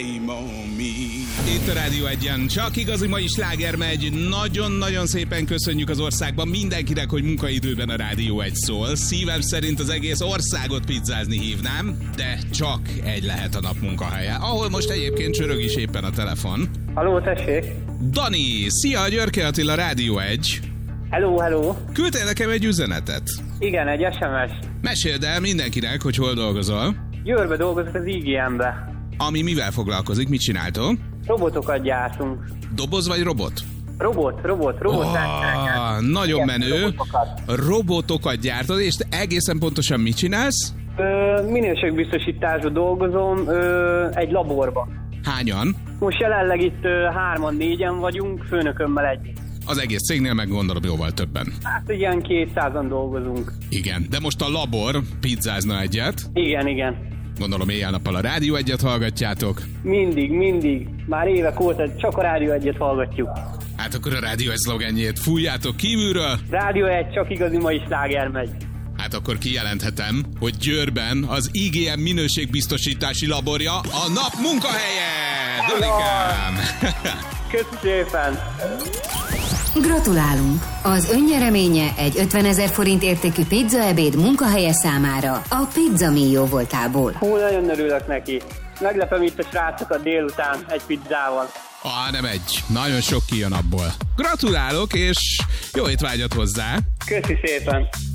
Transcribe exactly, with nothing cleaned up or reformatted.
Itt a Rádió Egyen csak igazi mai sláger megy. Nagyon-nagyon szépen köszönjük az országban mindenkinek, hogy munkaidőben a Rádió Egy szól. Szívem szerint az egész országot pizzázni hívnám, de csak egy lehet a nap munkahelye, ahol most egyébként csörög is éppen a telefon. Halló, tessék! Dani, szia, Györke Attila, Rádió Egy. Hello, hello! Küldtél nekem egy üzenetet. Igen, egy es em es. Meséld el mindenkinek, hogy hol dolgozol. Győrbe dolgozok az i gé em-be. Ami mivel foglalkozik, mit csináltok? Robotokat gyártunk. Doboz vagy robot? Robot, robot, robot. Oh, nagyon igen, menő. Robotokat. robotokat gyártod, és te egészen pontosan mit csinálsz? Ö, minőségbiztosításban dolgozom, ö, egy laborban. Hányan? Most jelenleg itt ö, hárman, négyen vagyunk, főnökömmel együtt. Az egész cégnél meg gondolom jóval többen. Hát ilyen kétszázan dolgozunk. Igen, de most a labor pizzázna egyet. Igen, igen. Gondolom éjjel-nappal a Rádió Egyet hallgatjátok. Mindig, mindig. Már évek óta csak a Rádió Egyet hallgatjuk. Hát akkor a Rádió Egy szlogenjét fújjátok kívülről. Rádió Egy csak igazi mai sláger megy. Hát akkor kijelenthetem, hogy Győrben az i gé em minőségbiztosítási laborja a nap munkahelye! Danikám! Köszönöm szépen! Gratulálunk! Az önnyereménye egy ötvenezer forint értékű pizzaebéd munkahelye számára a Pizza Mio voltából. Hú, nagyon örülök neki. Meglepem itt a srácokat délután egy pizzával. Ah, nem egy. Nagyon sok kijön abból. Gratulálok, és jó étvágyat hozzá! Köszi szépen!